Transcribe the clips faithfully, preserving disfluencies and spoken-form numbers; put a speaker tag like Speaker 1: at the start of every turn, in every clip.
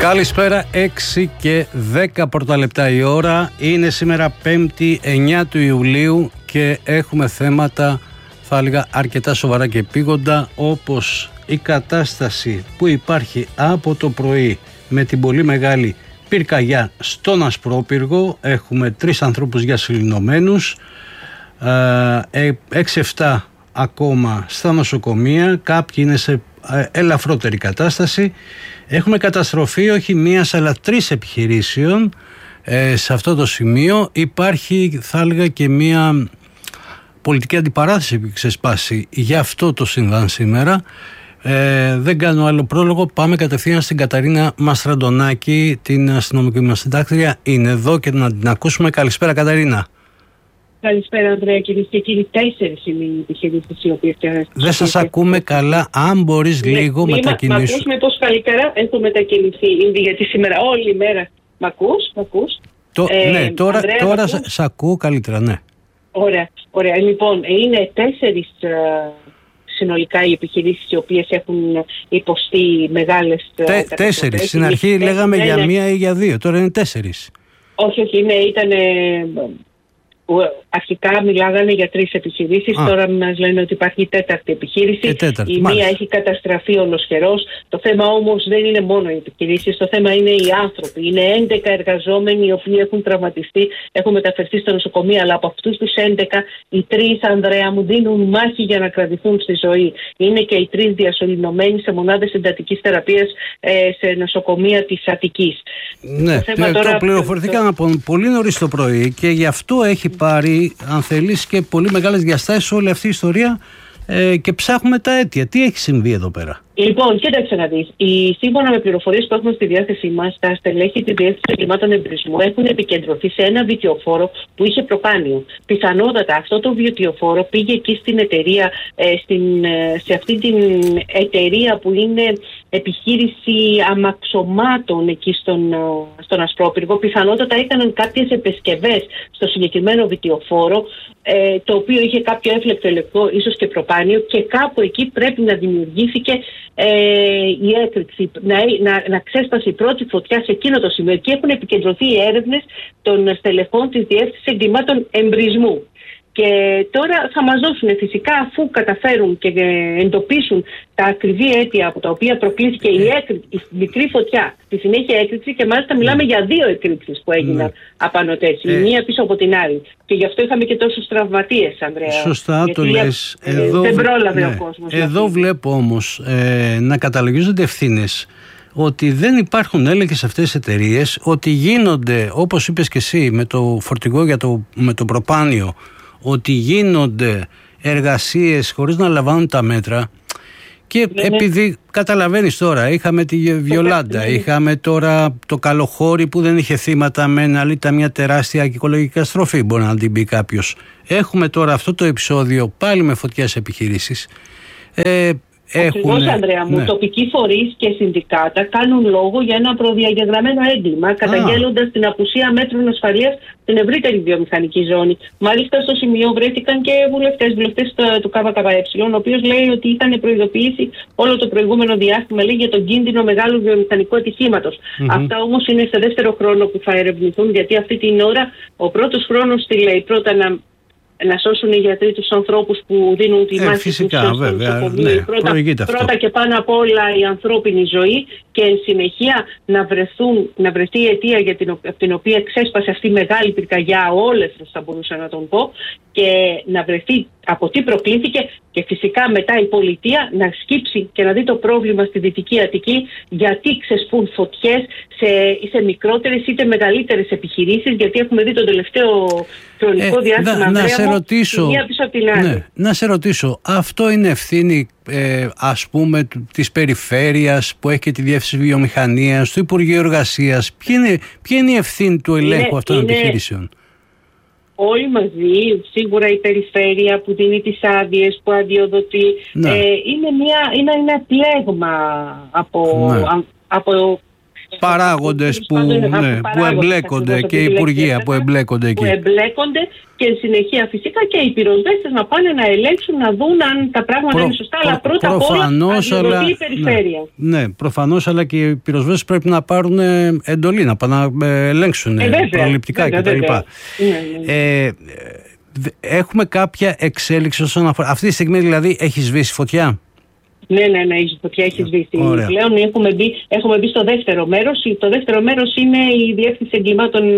Speaker 1: Καλησπέρα, έξι και δέκα πρώτα λεπτά η ώρα. Είναι σήμερα πέμπτη εννιά του Ιουλίου και έχουμε θέματα, θα έλεγα, αρκετά σοβαρά και επίγοντα, όπως η κατάσταση που υπάρχει από το πρωί με την πολύ μεγάλη πυρκαγιά στον Ασπρόπυργο. Έχουμε τρεις ανθρώπους διασωληνωμένους, έξι εφτά ακόμα στα νοσοκομεία, κάποιοι είναι σε ελαφρότερη κατάσταση. Έχουμε καταστροφή όχι μίας αλλά τρεις επιχειρήσεων. Ε, σε αυτό το σημείο υπάρχει, θα έλεγα, και μία πολιτική αντιπαράθεση που ξεσπάσει. Γι' αυτό το συμβάν σήμερα. Ε, δεν κάνω άλλο πρόλογο, πάμε κατευθείαν στην Καταρίνα Μαστραντονάκη, την αστυνομική μας συντάκτρια. Είναι εδώ και να την ακούσουμε. Καλησπέρα, Καταρίνα.
Speaker 2: Καλησπέρα, Ανδρέα. Κυρίες και κύριοι, τέσσερις είναι οι επιχειρήσεις οι οποίες...
Speaker 1: Δεν σας ακούμε καλά. Αν μπορείς ναι, λίγο μετακινήσου.
Speaker 2: Μ' ακούς με τόσο καλύτερα? Έχω μετακινηθεί ήδη, γιατί σήμερα όλη η μέρα μ' ακούς, μ' ακούς.
Speaker 1: Το, ε, ναι, τώρα, Ανδρέα, τώρα σ' ακούω καλύτερα, ναι.
Speaker 2: Ωραία, ωραία. Λοιπόν, είναι τέσσερις uh, συνολικά οι επιχειρήσεις οι οποίες έχουν υποστεί μεγάλες...
Speaker 1: Τε, τέσσερις. Στην αρχή λέγαμε για είναι... μία ή για δύο. Τώρα είναι τέσσερις.
Speaker 2: Όχι, όχι. Είναι, ήταν... Αρχικά μιλάγανε για τρεις επιχειρήσεις, Α. τώρα μας λένε ότι υπάρχει τέταρτη επιχείρηση.
Speaker 1: Ε, τέταρτη,
Speaker 2: η
Speaker 1: μάλιστα.
Speaker 2: μία έχει καταστραφεί ολοσχερός. Το θέμα όμως δεν είναι μόνο οι επιχειρήσεις, το θέμα είναι οι άνθρωποι. Είναι έντεκα εργαζόμενοι οι οποίοι έχουν τραυματιστεί, έχουν μεταφερθεί στο νοσοκομείο, αλλά από αυτούς τους έντεκα οι τρεις, Ανδρέα μου, δίνουν μάχη για να κρατηθούν στη ζωή. Είναι και οι τρεις διασωληνωμένοι σε μονάδες εντατικής θεραπείας ε, σε νοσοκομεία της Αττικής.
Speaker 1: Ναι, το, το, τώρα... το πληροφορηθήκαμε από πολύ νωρίς το πρωί και γι' αυτό έχει πάρει, αν θέλεις, και πολύ μεγάλες διαστάσεις όλη αυτή η ιστορία ε, και ψάχνουμε τα αίτια. Τι έχει συμβεί εδώ πέρα?
Speaker 2: Λοιπόν, κοίταξε να δεις. Σύμφωνα με πληροφορίες που έχουμε στη διάθεσή μας, τα στελέχη της Διεύθυνσης Εγκλημάτων Εμπρισμού έχουν επικεντρωθεί σε ένα βιτιοφόρο που είχε προπάνιο. Πιθανότατα αυτό το βιτιοφόρο πήγε εκεί στην εταιρεία, ε, στην, ε, σε αυτή την εταιρεία που είναι επιχείρηση αμαξωμάτων εκεί στον, στον Ασπρόπυργο. Πιθανότατα έκαναν κάποιες επισκευές στο συγκεκριμένο βιτιοφόρο, ε, το οποίο είχε κάποιο έφλεκτο υλικό, ίσως και προπάνιο, και κάπου εκεί πρέπει να δημιουργήθηκε ε, η έκρηξη, να, να, να ξέσπασε η πρώτη φωτιά σε εκείνο το σημείο. Εκεί έχουν επικεντρωθεί οι έρευνες των στελεχών της Διεύθυνσης Εγκλημάτων Εμπρισμού. Και τώρα θα μας δώσουν, φυσικά, αφού καταφέρουν και εντοπίσουν τα ακριβή αίτια από τα οποία προκλήθηκε η, έκρηξη, η μικρή φωτιά, στη συνέχεια έκρηξη, και μάλιστα μιλάμε mm. για δύο εκρήξεις που έγιναν mm. απανωτές, η mm. μία πίσω από την άλλη. Και γι' αυτό είχαμε και τόσους τραυματίες, Ανδρέα.
Speaker 1: Σωστά, το λες.
Speaker 2: Ε, εδώ, δεν πρόλαβε ναι. ο κόσμος.
Speaker 1: Εδώ βλέπω όμως ε, να καταλογίζονται ευθύνες, ότι δεν υπάρχουν έλεγχοι σε αυτές τις εταιρείες, ότι γίνονται, όπως είπες και εσύ, με το φορτηγό για το, με το προπάνιο, ότι γίνονται εργασίες χωρίς να λαμβάνουν τα μέτρα. Και ναι, επειδή ναι. καταλαβαίνεις τώρα, είχαμε τη Βιολάντα, ναι. είχαμε τώρα το Καλοχώρι που δεν είχε θύματα, με ένα λίτα μια τεράστια οικολογική καταστροφή, μπορεί να την πει κάποιος. Έχουμε τώρα αυτό το επεισόδιο πάλι με φωτιές επιχειρήσεις. Ε,
Speaker 2: Ακριβώς, Ανδρέα μου, ναι. τοπικοί φορείς και συνδικάτα κάνουν λόγο για ένα προδιαγεγραμμένο έγκλημα, καταγγέλλοντας την απουσία μέτρων ασφαλείας στην ευρύτερη βιομηχανική ζώνη. Μάλιστα, στο σημείο βρέθηκαν και βουλευτές, βουλευτές του ΚΚΕ, ο οποίος λέει ότι είχαν προειδοποιήσει όλο το προηγούμενο διάστημα, λέει, για τον κίνδυνο μεγάλου βιομηχανικού ατυχήματος. Mm-hmm. Αυτά όμως είναι σε δεύτερο χρόνο που θα ερευνηθούν, γιατί αυτή την ώρα ο πρώτος χρόνος τι λέει? Πρώτα να. να σώσουν οι γιατροί τους ανθρώπους που δίνουν τη
Speaker 1: ε,
Speaker 2: μάχη
Speaker 1: φυσικά,
Speaker 2: τους
Speaker 1: βέβαια,
Speaker 2: στο
Speaker 1: ναι,
Speaker 2: πρώτα, πρώτα και πάνω απ' όλα η ανθρώπινη ζωή, και εν συνεχεία να, βρεθούν, να βρεθεί η αιτία για την, την οποία ξέσπασε αυτή η μεγάλη πυρκαγιά, όλες θα μπορούσα να τον πω, και να βρεθεί από τι προκλήθηκε, και φυσικά μετά η πολιτεία να σκύψει και να δει το πρόβλημα στη Δυτική Αττική, γιατί ξεσπούν φωτιές σε, σε μικρότερες είτε μεγαλύτερες επιχειρήσεις, γιατί έχουμε δει τον τελευταίο χρονικό ε, διάστημα
Speaker 1: να, να σε ρωτήσω,
Speaker 2: μία πίσω από την άλλη.
Speaker 1: Ναι, να σε ρωτήσω, αυτό είναι ευθύνη ε, ας πούμε της περιφέρειας που έχει και τη Διεύθυνση Βιομηχανίας, του Υπουργείου Εργασίας? Ποια είναι, ποια είναι η ευθύνη του ελέγχου είναι, αυτών των επιχειρήσεων?
Speaker 2: Όλοι μαζί, σίγουρα η περιφέρεια που δίνει τις άδειες, που αδειοδοτεί, ναι. ε, είναι, μια, είναι ένα πλέγμα από, ναι. α, από
Speaker 1: παράγοντες που, ναι, που εμπλέκονται και υπουργεία που εμπλέκονται εκεί.
Speaker 2: Που εμπλέκονται και συνεχεία φυσικά και οι πυροσβέστες να πάνε να ελέγξουν, να δουν αν τα πράγματα Προ, είναι σωστά. Προ, αλλά πρώτα απ' όλα αντιδοτεί η περιφέρεια.
Speaker 1: Ναι, ναι, προφανώς, αλλά και οι πυροσβέστες πρέπει να πάρουν εντολή, να πάνε να ελέγξουν ε, βέβαια, προληπτικά κτλ. Ναι, ναι. ε, έχουμε κάποια εξέλιξη όσον αφορά. Αυτή τη στιγμή δηλαδή έχει σβήσει φωτιά.
Speaker 2: Ναι, ναι, ναι, η φωτιά έχει σβήσει. Πλέον έχουμε μπει, έχουμε μπει στο δεύτερο μέρος. Το δεύτερο μέρος είναι η Διεύθυνση Εγκλημάτων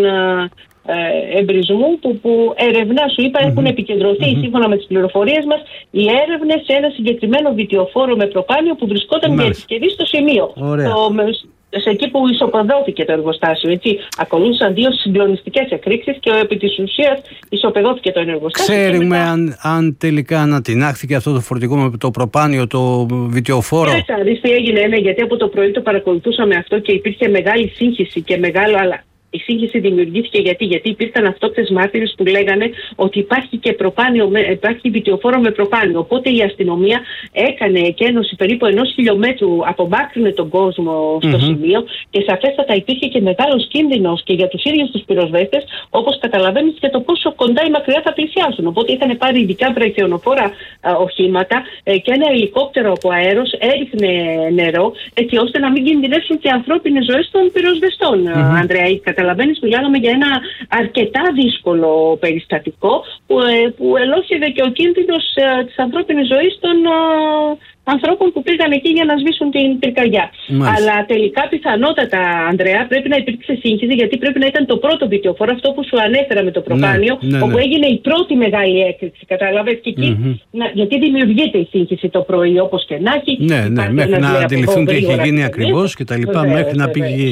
Speaker 2: ε, Εμπρισμού που, που ερευνά, σου είπα, mm-hmm. έχουν επικεντρωθεί mm-hmm. σύμφωνα με τις πληροφορίες μας οι έρευνες σε ένα συγκεκριμένο βιτιοφόρο με προπάνιο που βρισκόταν για επισκευή στο σημείο. Το, σε εκεί που ισοπεδώθηκε το εργοστάσιο. Έτσι, ακολούθησαν δύο συγκλονιστικές εκρήξεις και επί της ουσίας ισοπεδώθηκε το εργοστάσιο.
Speaker 1: Ξέρουμε μετά... αν, αν τελικά ανατινάχθηκε αυτό το φορτηγό με το προπάνιο, το βιτιοφόρο.
Speaker 2: Κοίταξα, δεις τι έγινε, ναι, γιατί από το πρωί το παρακολουθούσαμε αυτό και υπήρχε μεγάλη σύγχυση και μεγάλο. Αλλά η σύγχυση δημιουργήθηκε γιατί, γιατί υπήρχαν αυτόπτες μάρτυρες που λέγανε ότι υπάρχει και προπάνιο, υπάρχει βιτιοφόρο με προπάνιο. Οπότε η αστυνομία έκανε εκένωση περίπου ενός χιλιόμετρου, απομάκρυνε τον κόσμο στο mm-hmm. σημείο και σαφέστατα υπήρχε και μεγάλος κίνδυνος και για τους ίδιους τους πυροσβέστες, όπως καταλαβαίνεις, και το πόσο κοντά ή μακριά θα πλησιάσουν. Οπότε είχαν πάρει ειδικά βραχιονοφόρα οχήματα ε, και ένα ελικόπτερο από αέρος έριχνε νερό, έτσι ώστε να μην κινδυνεύσουν και ανθρώπινες ζωές των πυροσβεστών. Mm-hmm. Ανδρέα, καταλαβαίνεις, μιλάγαμε για ένα αρκετά δύσκολο περιστατικό που, ε, που ελόχευε και ο κίνδυνος ε, της ανθρώπινης ζωής των ε, ανθρώπων που πήγαν εκεί για να σβήσουν την πυρκαγιά. Μάλιστα. Αλλά τελικά πιθανότατα, Ανδρέα, πρέπει να υπήρξε σύγχυση, γιατί πρέπει να ήταν το πρώτο βιτιοφόρο, αυτό που σου ανέφερα με το προπάνιο, ναι, ναι, ναι. όπου έγινε η πρώτη μεγάλη έκρηξη. Καταλαβαίνεις, και εκεί, mm-hmm. να, γιατί δημιουργείται η σύγχυση το πρωί, όπως και να έχει.
Speaker 1: Ναι, ναι, μέχρι να αντιληφθούν τι έχει γίνει ακριβώς και τα λοιπά, μέχρι να πήγε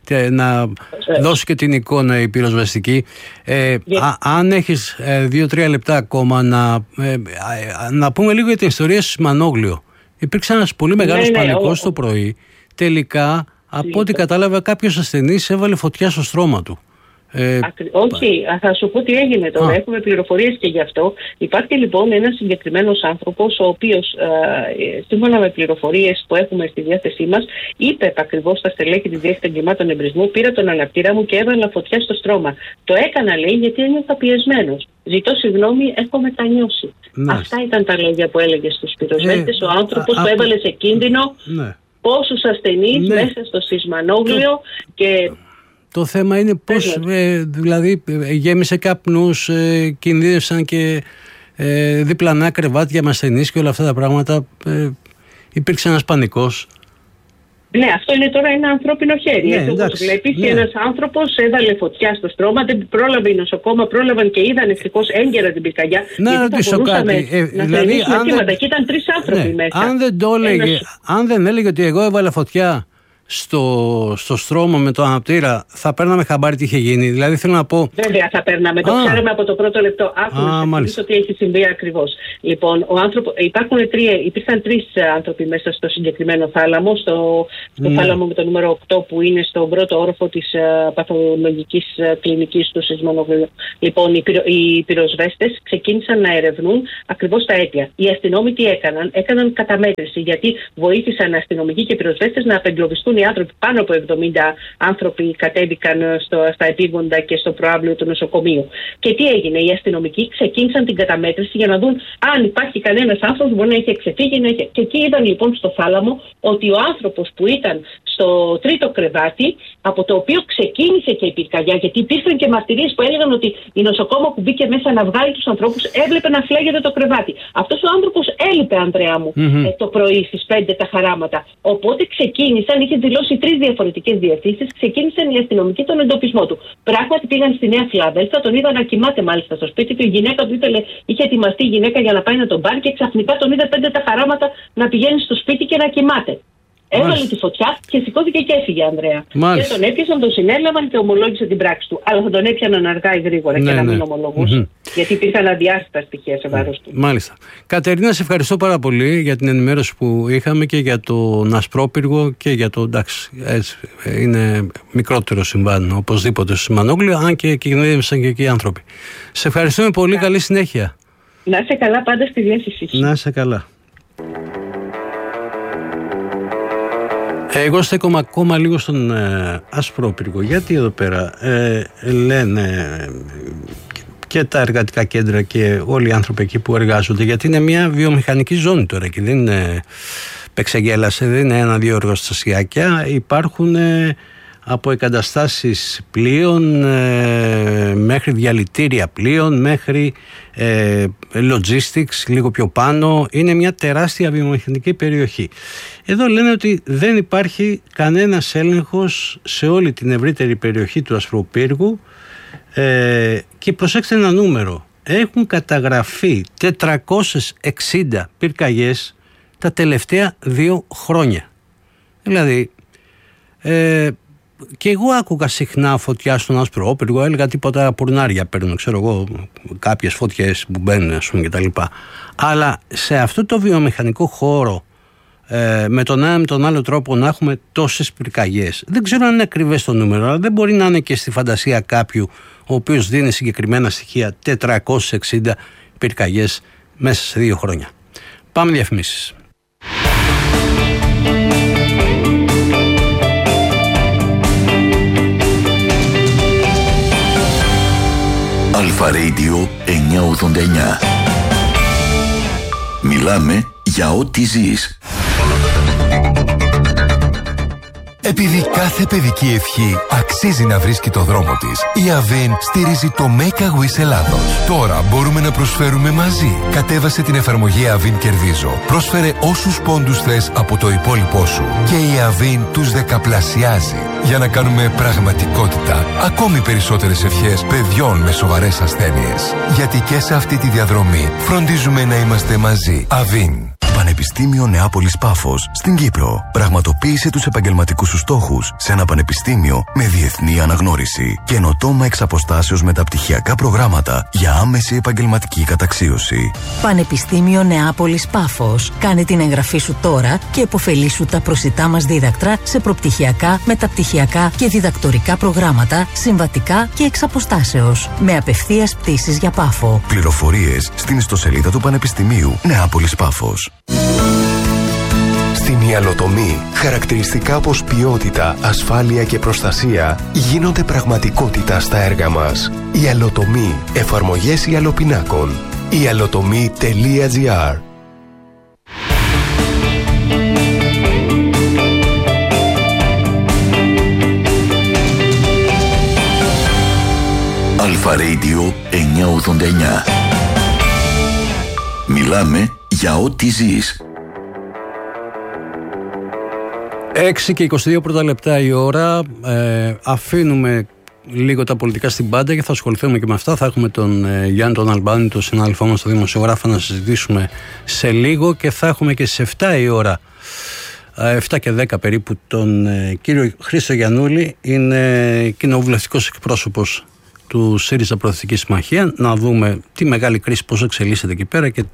Speaker 1: να δώσει και την εικόνα η πυροσβεστική. Ε, α, αν έχεις ε, δύο-τρία λεπτά ακόμα να, ε, να πούμε λίγο για την ιστορία στη Σιμανόγλιο. Υπήρξε ένας πολύ μεγάλος ναι, ναι, πανικός το πρωί. Τελικά, από ό,τι κατάλαβα, κάποιος ασθενής έβαλε φωτιά στο στρώμα του. Ε,
Speaker 2: Όχι, θα σου πω τι έγινε τώρα. Α. Έχουμε πληροφορίες και γι' αυτό. Υπάρχει λοιπόν ένας συγκεκριμένος άνθρωπος, ο οποίος, ε, σύμφωνα με πληροφορίες που έχουμε στη διάθεσή μας, είπε ακριβώς στα στελέχη της Διεύθυνσης Εγκλημάτων Εμπρισμού: πήρα τον αναπτήρα μου και έβαλα φωτιά στο στρώμα. Το έκανα, λέει, γιατί ένιωθα πιεσμένος. Ζητώ συγγνώμη, έχω μετανιώσει. Ναι. Αυτά ήταν τα λόγια που έλεγε στους πυροσβέστες. Ε, ο άνθρωπος που έβαλε σε κίνδυνο ναι. πόσους ασθενείς ναι. μέσα στο Σιμανόγλιο και.
Speaker 1: Το θέμα είναι πώς, ε, δηλαδή, γέμισε καπνούς, ε, κινδύνευσαν και ε, διπλανά κρεβάτια με ασθενείς και όλα αυτά τα πράγματα. Ε, υπήρξε ένας πανικός.
Speaker 2: Ναι, αυτό είναι τώρα ένα ανθρώπινο χέρι. Ναι, έτσι, όπως βλέπεις, ναι. ένας άνθρωπος έβαλε φωτιά στο στρώμα, δεν πρόλαβε η νοσοκόμα, πρόλαβαν και είδαν ευτυχώς έγκαιρα την πυρκαγιά.
Speaker 1: Να ρωτήσω κάτι. Ε,
Speaker 2: να
Speaker 1: δηλαδή, αν δεν...
Speaker 2: και ήταν τρεις άνθρωποι ναι, μέσα.
Speaker 1: Αν δεν το έλεγε, ένας... αν δεν έλεγε ότι εγώ έβαλα φωτιά στο, στο στρώμα με το αναπτήρα, θα παίρναμε χαμπάρι τι είχε γίνει. Δηλαδή θέλω να πω.
Speaker 2: Βέβαια θα παίρναμε. Το ah. ξέραμε από το πρώτο λεπτό. Άκουμε να ότι έχει συμβεί ακριβώς. Λοιπόν, ο άνθρωπο, υπάρχουν τρία, υπήρχαν τρεις άνθρωποι μέσα στο συγκεκριμένο θάλαμο, στο, στο ναι. θάλαμο με το νούμερο οκτώ που είναι στον πρώτο όροφο της uh, παθολογικής uh, κλινικής του Σιμανογλίου. Λοιπόν, οι, πυρο, οι πυροσβέστες ξεκίνησαν να ερευνούν ακριβώς τα αίτια. Οι αστυνόμοι τι έκαναν? Έκαναν καταμέτρηση, γιατί βοήθησαν αστυνομικοί και πυροσβέστες να απεγκλωβιστούν οι άνθρωποι. Πάνω από εβδομήντα άνθρωποι κατέβηκαν στο, στα επίγοντα και στο προάβλιο του νοσοκομείου. Και τι έγινε? Οι αστυνομικοί ξεκίνησαν την καταμέτρηση για να δουν αν υπάρχει κανένας άνθρωπος που μπορεί να έχει εξεφύγει. Να έχει... Και εκεί είδαν λοιπόν στο θάλαμο ότι ο άνθρωπος που ήταν στο τρίτο κρεβάτι, από το οποίο ξεκίνησε και η πυρκαγιά, γιατί υπήρχαν και μαρτυρίες που έλεγαν ότι η νοσοκόμα που μπήκε μέσα να βγάλει τους ανθρώπους έβλεπε να φλέγεται το κρεβάτι. Αυτός ο άνθρωπος έλειπε, Ανδρέα μου, mm-hmm. ε, το πρωί στις πέντε τα χαράματα. Οπότε ξεκίνησαν, είχε δηλώσει τρεις διαφορετικές διευθύνσεις, ξεκίνησαν οι αστυνομικοί τον εντοπισμό του. Πράγματι πήγαν στη Νέα Φιλαδέλφια, τον είδαν να κοιμάται μάλιστα στο σπίτι του. Η γυναίκα του ήθελε, είχε ετοιμαστεί η γυναίκα για να πάει να τον πάρει και ξαφνικά τον είδε πέντε τα χαράματα να πηγαίνει στο σπίτι και να κοιμάται. Έβαλε τη φωτιά και σηκώθηκε και έφυγε, Ανδρέα. Μάλιστα. Και τον έπιασαν, τον συνέλαβαν και ομολόγησε την πράξη του. Αλλά θα τον έπιαναν αργά ή γρήγορα ναι, και να μην ναι. ομολογούσε. Mm-hmm. Γιατί υπήρχαν αδιάστατα στοιχεία σε βάρος του.
Speaker 1: Μάλιστα. Κατερίνα, σε ευχαριστώ πάρα πολύ για την ενημέρωση που είχαμε και για τον Ασπρόπυργο και για το. Εντάξει, έτσι, είναι μικρότερο συμβάν οπωσδήποτε στο Σιμανόγλιο, αν και κινδύνευσαν και εκεί οι άνθρωποι. Σε ευχαριστούμε πολύ. Καλή συνέχεια.
Speaker 2: Να είσαι καλά, πάντα στη διεύθυνση.
Speaker 1: Να είσαι καλά. Εγώ στέκομαι ακόμα λίγο στον ε, άσπρο πύργο, γιατί εδώ πέρα ε, λένε και τα εργατικά κέντρα και όλοι οι άνθρωποι εκεί που εργάζονται, γιατί είναι μια βιομηχανική ζώνη τώρα και δεν είναι πεξεγέλασε, δεν είναι ένα-δύο εργοστασιάκια, υπάρχουν ε, από εγκαταστάσεις πλοίων ε, μέχρι διαλυτήρια πλοίων, μέχρι ε, logistics λίγο πιο πάνω. Είναι μια τεράστια βιομηχανική περιοχή. Εδώ λένε ότι δεν υπάρχει κανένας έλεγχος σε όλη την ευρύτερη περιοχή του Ασπροπύργου ε, και προσέξτε ένα νούμερο. Έχουν καταγραφεί τετρακόσιες εξήντα πυρκαγιές τα τελευταία δύο χρόνια. Δηλαδή ε, και εγώ άκουγα συχνά φωτιά στον Ασπρόπυργο, έλεγα τίποτα πουρνάρια παίρνουν, ξέρω εγώ, κάποιες φωτιές που μπαίνουν, ας πούμε, κτλ. Αλλά σε αυτό το βιομηχανικό χώρο, ε, με τον ένα με τον άλλο τρόπο να έχουμε τόσες πυρκαγιές, δεν ξέρω αν είναι ακριβές το νούμερο, αλλά δεν μπορεί να είναι και στη φαντασία κάποιου ο οποίος δίνει συγκεκριμένα στοιχεία, τετρακόσιες εξήντα πυρκαγιές μέσα σε δύο χρόνια. Πάμε διαφημίσεις.
Speaker 3: Αλφα Radio εννιακόσια ογδόντα εννιά. Μιλάμε για ό,τι ζεις.
Speaker 4: Επειδή κάθε παιδική ευχή αξίζει να βρίσκει το δρόμο της, η Avin στηρίζει το Make a Wish Ελλάδος. Τώρα μπορούμε να προσφέρουμε μαζί. Κατέβασε την εφαρμογή Avin Κερδίζω. Πρόσφερε όσους πόντους θες από το υπόλοιπό σου και η Avin τους δεκαπλασιάζει για να κάνουμε πραγματικότητα ακόμη περισσότερες ευχές παιδιών με σοβαρές ασθένειες. Γιατί και σε αυτή τη διαδρομή φροντίζουμε να είμαστε μαζί. Avin. Πανεπιστήμιο Νεάπολης Πάφος στην Κύπρο. Πραγματοποίησε τους επαγγελματικούς σου στόχους σε ένα πανεπιστήμιο με διεθνή αναγνώριση. Καινοτόμα εξ αποστάσεως μεταπτυχιακά προγράμματα για άμεση επαγγελματική καταξίωση.
Speaker 5: Πανεπιστήμιο Νεάπολης Πάφος. Κάνε την εγγραφή σου τώρα και επωφελήσου τα προσιτά μας δίδακτρα σε προπτυχιακά, μεταπτυχιακά και διδακτορικά προγράμματα, συμβατικά και εξ αποστάσεως. Με απευθείας πτήσεις για Πάφο.
Speaker 4: Πληροφορίες στην ιστοσελίδα του Πανεπιστημίου Νεάπολης Πάφος. Στην ιαλοτομή, χαρακτηριστικά όπως ποιότητα, ασφάλεια και προστασία γίνονται πραγματικότητα στα έργα μας. Ιαλοτομή, εφαρμογές ιαλοπινάκων. ιαλοτομή τελεία τζι άρ.
Speaker 3: Αλφα Radio εννιακόσια ογδόντα εννιά. Μιλάμε για ό,τι ζεις.
Speaker 1: έξι και είκοσι δύο πρώτα λεπτά η ώρα. Ε, αφήνουμε λίγο τα πολιτικά στην πάντα και θα ασχοληθούμε και με αυτά. Θα έχουμε τον ε, Γιάννη τον Αλμπάνη, τον συνάδελφό μας, τον δημοσιογράφο, να συζητήσουμε σε λίγο και θα έχουμε και σε επτά η ώρα, ε, επτά και δέκα περίπου, τον ε, κύριο Χρήστο Γιαννούλη. Είναι κοινοβουλευτικός εκπρόσωπος του ΣΥΡΙΖΑ Προοδευτική Συμμαχία. Να δούμε τη μεγάλη κρίση πώς εξελίσσεται εκεί πέρα και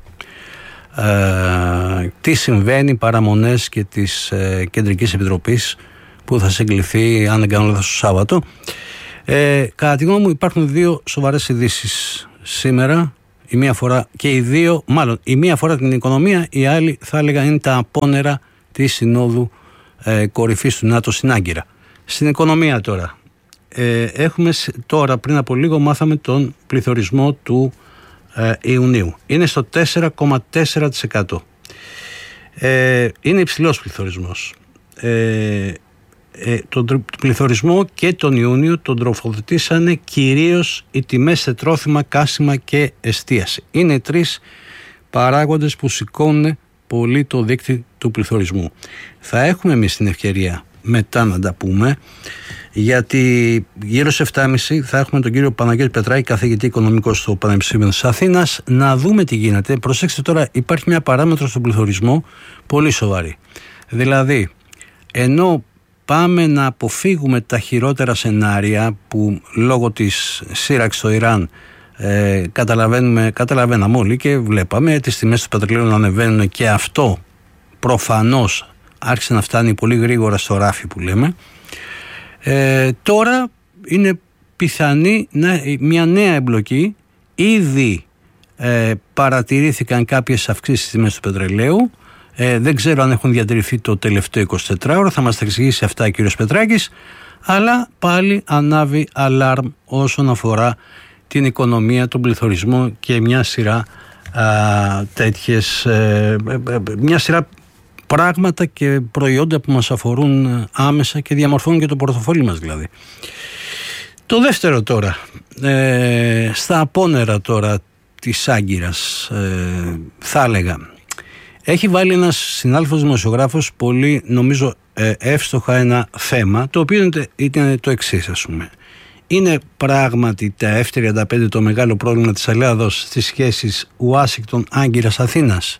Speaker 1: Ε, τι συμβαίνει, παραμονές και της ε, Κεντρικής Επιτροπής που θα συγκληθεί, αν δεν κάνω λάθος, το Σάββατο. Ε, κατά τη γνώμη μου υπάρχουν δύο σοβαρές ειδήσεις σήμερα. Η μία φορά και οι δύο, μάλλον η μία φορά την οικονομία, η άλλη θα έλεγα είναι τα απόνερα της Συνόδου ε, Κορυφής του ΝΑΤΟ στην Άγκυρα. Στην οικονομία τώρα, ε, έχουμε τώρα πριν από λίγο μάθαμε τον πληθωρισμό του Ε, Ιουνίου. Είναι στο τέσσερα κόμμα τέσσερα τοις εκατό. Ε, είναι υψηλός πληθωρισμός. Ε, ε, τον πληθωρισμό και τον Ιούνιο τον τροφοδοτήσανε κυρίως οι τιμές σε τρόφιμα, καύσιμα και εστίαση. Είναι οι τρεις παράγοντες που σηκώνουν πολύ το δείκτη του πληθωρισμού. Θα έχουμε εμείς την ευκαιρία μετά να τα πούμε, γιατί γύρω σε επτά και μισή θα έχουμε τον κύριο Παναγιώτη Πετράκη, καθηγητή οικονομικό στο Πανεπιστήμιο της Αθήνας, να δούμε τι γίνεται. Προσέξτε τώρα, υπάρχει μια παράμετρο στον πληθωρισμό πολύ σοβαρή. Δηλαδή, ενώ πάμε να αποφύγουμε τα χειρότερα σενάρια που λόγω της σύραξης στο Ιράν ε, καταλαβαίνουμε, καταλαβαίναμε όλοι και βλέπαμε τις τιμές του πετρελαίου να ανεβαίνουν και αυτό προφανώς άρχισε να φτάνει πολύ γρήγορα στο ράφι που λέμε. Ε, τώρα είναι πιθανή να, μια νέα εμπλοκή. Ήδη ε, παρατηρήθηκαν κάποιες αυξήσεις στις τιμές του πετρελαίου. Ε, δεν ξέρω αν έχουν διατηρηθεί το τελευταίο εικοσιτετράωρο, θα μας τα εξηγήσει αυτά ο κύριος Πετράκης, αλλά πάλι ανάβει αλάρμ όσον αφορά την οικονομία, τον πληθωρισμό και μια σειρά α, τέτοιες, ε, ε, μια σειρά πράγματα και προϊόντα που μας αφορούν άμεσα και διαμορφώνουν και το πορτοφόλι μας δηλαδή. Το δεύτερο τώρα, ε, στα απόνερα τώρα της Άγκυρας, ε, θα έλεγα, έχει βάλει ένας συνάδελφος δημοσιογράφος πολύ, νομίζω, ε, εύστοχα ένα θέμα, το οποίο ήταν το εξής, ας πούμε. Είναι πράγματι τα εφ τριάντα πέντε το μεγάλο πρόβλημα της Ελλάδος στις σχέσεις Ουάσιγκτον-Άγκυρας-Αθήνας?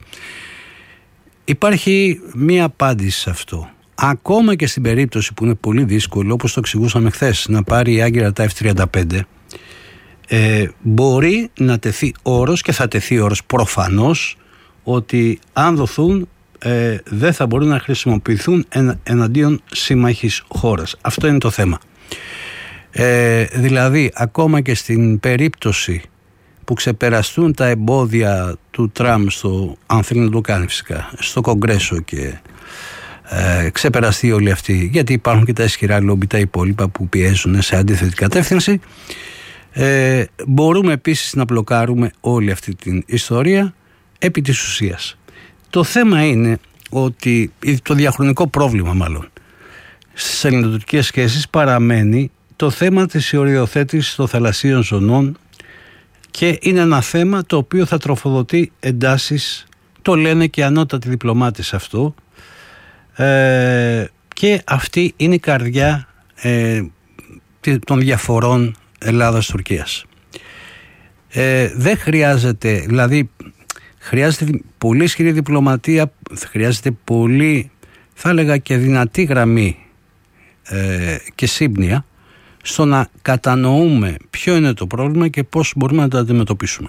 Speaker 1: Υπάρχει μία απάντηση σε αυτό. Ακόμα και στην περίπτωση που είναι πολύ δύσκολο, όπως το εξηγούσαμε χθες, να πάρει η Άγκυρα τα εφ τριάντα πέντε, ε, μπορεί να τεθεί όρος, και θα τεθεί όρος προφανώς, ότι αν δοθούν ε, δεν θα μπορούν να χρησιμοποιηθούν εν, εναντίον σύμμαχης χώρας. Αυτό είναι το θέμα. Ε, δηλαδή, ακόμα και στην περίπτωση που ξεπεραστούν τα εμπόδια του Τραμπ, στο, αν θέλει να το κάνει φυσικά, στο Κογκρέσο και ε, ξεπεραστεί όλη αυτή, γιατί υπάρχουν και τα ισχυρά λόμπι τα υπόλοιπα που πιέζουν σε αντίθετη κατεύθυνση, ε, μπορούμε επίσης να μπλοκάρουμε όλη αυτή την ιστορία επί της ουσίας. Το θέμα είναι ότι το διαχρονικό πρόβλημα μάλλον στις ελληνοτουρκικές σχέσεις παραμένει το θέμα της οριοθέτησης των θαλασσίων ζωνών, και είναι ένα θέμα το οποίο θα τροφοδοτεί εντάσεις, το λένε και ανώτατοι διπλωμάτες αυτό, ε, και αυτή είναι η καρδιά ε, των διαφορών Ελλάδας-Τουρκίας. Ε, δεν χρειάζεται, δηλαδή χρειάζεται πολύ ισχυρή διπλωματία, χρειάζεται πολύ, θα έλεγα, και δυνατή γραμμή ε, και σύμπνοια στο να κατανοούμε ποιο είναι το πρόβλημα και πώς μπορούμε να το αντιμετωπίσουμε.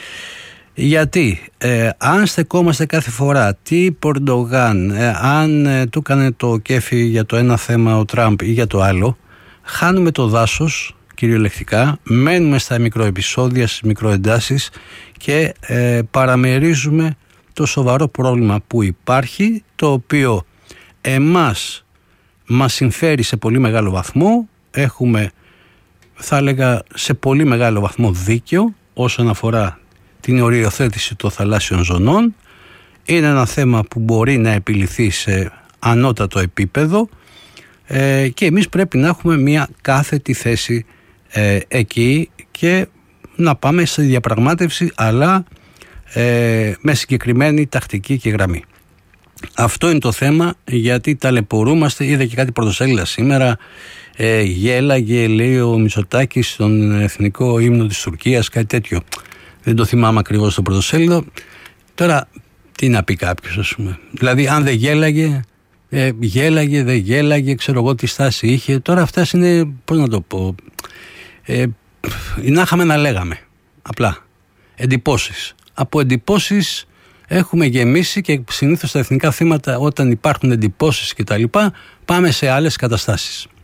Speaker 1: Γιατί ε, αν στεκόμαστε κάθε φορά τι Πορντογάν, ε, αν ε, του έκανε το κέφι για το ένα θέμα ο Τραμπ ή για το άλλο, χάνουμε το δάσος κυριολεκτικά, μένουμε στα μικροεπισόδια, στις μικροεντάσεις και ε, παραμερίζουμε το σοβαρό πρόβλημα που υπάρχει, το οποίο εμάς μας συμφέρει σε πολύ μεγάλο βαθμό. Έχουμε, θα έλεγα, σε πολύ μεγάλο βαθμό δίκιο όσον αφορά την οριοθέτηση των θαλάσσιων ζωνών. Είναι ένα θέμα που μπορεί να επιληθεί σε ανώτατο επίπεδο ε, και εμείς πρέπει να έχουμε μια κάθετη θέση ε, εκεί και να πάμε στη διαπραγμάτευση, αλλά ε, με συγκεκριμένη τακτική και γραμμή. Αυτό είναι το θέμα, γιατί ταλαιπωρούμαστε. Είδα και κάτι πρωτοσέλιδα σήμερα, ε, γέλαγε, λέει ο Μητσοτάκης, στον εθνικό ύμνο της Τουρκίας, κάτι τέτοιο. Δεν το θυμάμαι ακριβώς το πρωτοσέλιδο. Τώρα τι να πει κάποιος, ας πούμε? Δηλαδή, αν δεν γέλαγε, ε, γέλαγε, δεν γέλαγε, ξέρω εγώ τι στάση είχε. Τώρα αυτά είναι, πώς να το πω, ε, να είχαμε να λέγαμε απλά εντυπώσεις. Από εντυπώσεις έχουμε γεμίσει, και συνήθως στα εθνικά θύματα, όταν υπάρχουν εντυπώσεις και τα λοιπά, πάμε σε άλλες καταστάσεις.